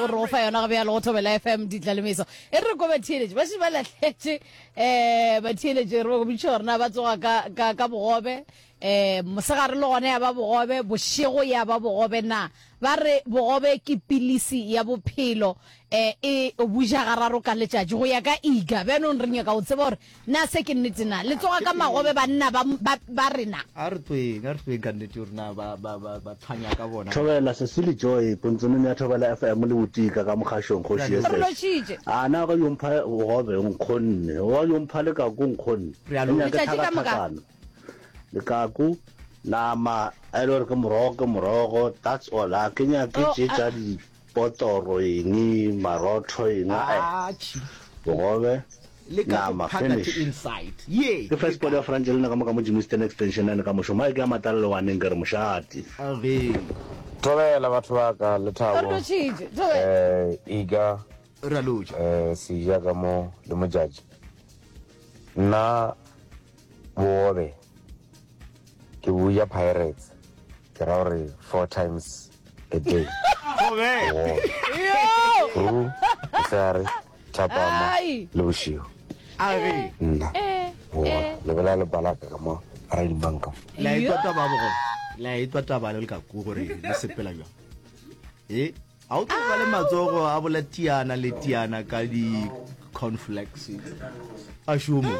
rofa yona ga bjalo go thobela FM ditlalemeso e re go betheletse ba se ba lahletse ba theletse re go bitša rena ba tsoga ka bogobe mosegare le gone ya ba bogobe bošego ya ba bogobe na ba re bogobe ke pilisi ya bophelo e buja gararo ka letšatši go ya ka iga bjanong re nyaka o tseba gore na se ke nnete na le tsoga ka magobe banna ba rena a re tweng ka nnete rena ba tshwanya ka bona thobela Sesili Joy pontsonong ya thobela FM le botika ka mogashong kgoši lošitše ana ga yo mpha bogobe nkgonne wa yo mpha le ka go nkgonne le kaku nama a ile ke morogo that's all a kenya ke tša di potoro eng marotho eng bogobe nama finish inside ke first body of Frangel na ka mo Jimiston extension na ka mošoma ke a matalla waneng ke re mošati thobela batho ba ka le thabo iga raloja si ya ka mo le mojaji na bogobe ke buya Pirates ke ra gore 4 times a day sare tapama le bošio nna le bela le balaka ka mo ra di banka la itwa taba le ka go gore le sepela jwa a o tloga le matsogo a bola tiana le tiana ka di conflicts a shumo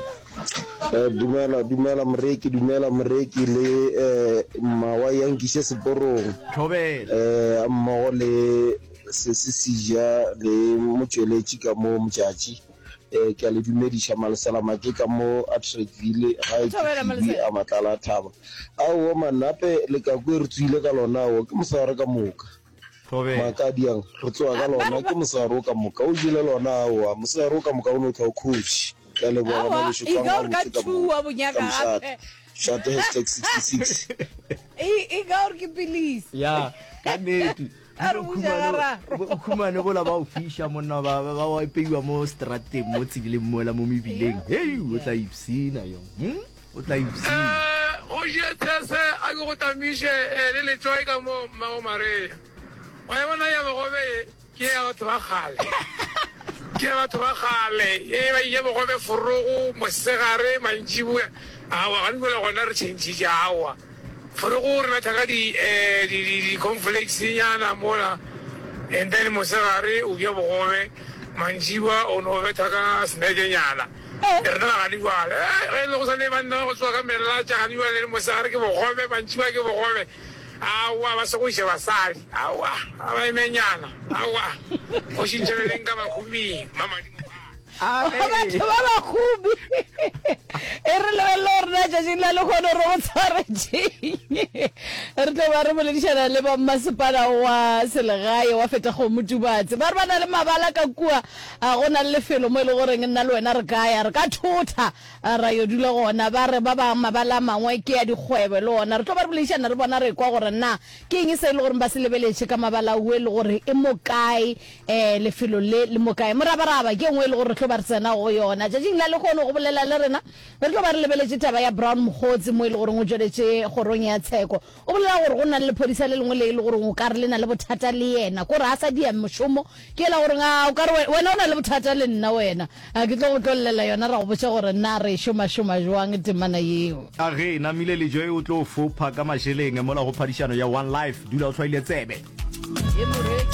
dumela moreki le mawa yankise seporong thobela mmogo le sesija le motsweletši ka mo motšatši ke a le dumediša malesalama ke ka mo Atteridgeville ga a matlala thaba ao manape le ka kwe re tswile ka lona o ke mosegare ka moka makadiang re tsoa ka lona ke mosegare o ka moka o jile lona ao mosegare o ka moka o no tla o coach ka le bona le Igor ka tua bonyaka gape shot #66 Igor ke police ya ka nete khumane go la ba o fisha monna ba wa ipeiwa mo strateng mo tsileng mo la mo mebileng o tla ipsina yo o tla ipsina o jetse a go tamiše le le tsoe ka mo mare wa bona ya bogobe ke ya batho ba gale ke batho ba gale e ba ye bogobe forogo mosegare mantšibu awa ga nngwe le gona re tšhentšhitše awa forogo re nathaka di conflicts nyana mola and then mosegare o bja bogobe mantšiba o no betha ka senekenyana re na ga di bale ge le go sa le banna go tswa ka melatša ga di bale le mosegare ke bogobe mantšiba ke bogobe awa ba se go iše basadi awa a ba emenyana awa go šintšheleleng ka bakhuming mamadimo batho ba bakgobi e re lebelele gore na tšatšing la le kgone re go tshwaretšeng re tlo ba re boledišana le ba mmasepala wa selegae wa feta kgomotubatse ba re ba na le mabala ka kua go na le lefelo mo e le goreng nna le wena re kaya re ka thotha ra yo dula gona ba re ba bang mabala mangwe ke ya dikgwebo le ona re tlo ba re boledišana re bona re kwa gore na ke eng se e le gore ba se lebeletše ka mabala o e le gore e mokae lefelo le mokae morabaraba ke engwe e le gore tlo ba re tsena go yona tšatšing la le kgone go bolela le rena re tlo ba re lebeletše taba ya Brown Mogotsi mo e le gore o tšweletše kgorong ya tsheko o bolela gore go na le lephodisa le lengwe le e le gore o ka re le na le bothata le yena kore a sa dia mošomo ke la gore o ka re wena o na le bothata le nna wena a ke tlo go tlolela yona ra go botša gore nna re šoma jwang temana yeo a ge namile le joe o tlo fopha ka mašeleng mola go phadišano ya One Life dula o tshwaile tsebe